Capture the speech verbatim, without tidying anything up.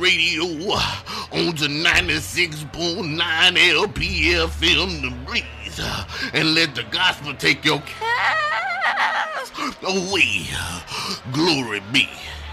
radio on the ninety-six point nine L P F M The Breeze, and let the gospel take your cares away. Glory be.